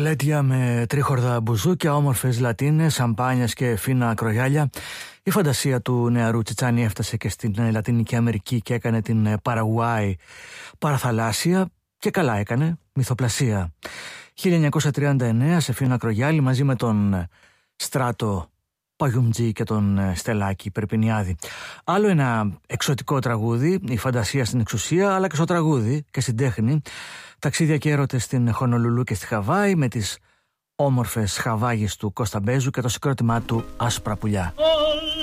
μπαλέτια με τρίχορδα μπουζούκια, όμορφες λατίνες, σαμπάνιες και φίνα ακρογιάλια. Η φαντασία του νεαρού Τσιτσάνι έφτασε και στην Λατινική Αμερική και έκανε την Παραγουάη παραθαλάσσια και καλά έκανε, μυθοπλασία. 1939 σε φίνα ακρογιάλι μαζί με τον Στράτο Παγιουμτζή και τον Στελάκη Περπινιάδη. Άλλο ένα εξωτικό τραγούδι, η φαντασία στην εξουσία, αλλά και στο τραγούδι και στην τέχνη. Ταξίδια και έρωτες στην Χονολουλού και στη Χαβάη με τις όμορφες χαβάγες του Κώστα Μπέζου και το συγκρότημά του Άσπρα Πουλιά.